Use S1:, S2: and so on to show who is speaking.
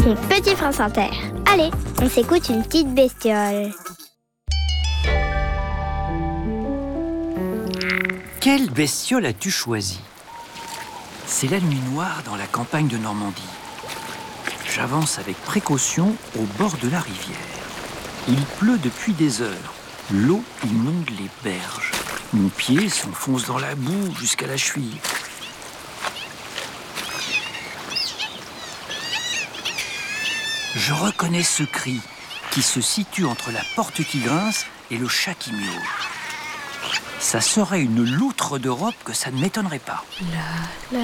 S1: mon petit prince inter. Allez, on s'écoute une petite bestiole.
S2: Quelle bestiole as-tu choisi? C'est la nuit noire dans la campagne de Normandie. J'avance avec précaution au bord de la rivière. Il pleut depuis des heures. L'eau inonde les berges. Mon pied s'enfonce dans la boue jusqu'à la cheville. Je reconnais ce cri qui se situe entre la porte qui grince et le chat qui miaule. Ça serait une loutre d'Europe que ça ne m'étonnerait pas.